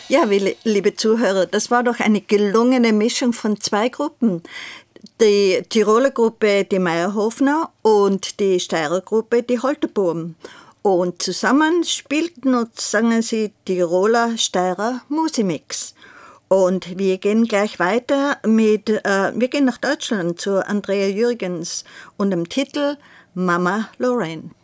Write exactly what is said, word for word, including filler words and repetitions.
Ja, wie- liebe Zuhörer, das war doch eine gelungene Mischung von zwei Gruppen. Die Tiroler Gruppe, die Meyerhofner, und die Steirer Gruppe, die Holterbuben. Und zusammen spielten und sangen sie Tiroler Steirer Musimix. Und wir gehen gleich weiter mit, äh, wir gehen nach Deutschland zu Andrea Jürgens und dem Titel Mama Lorraine.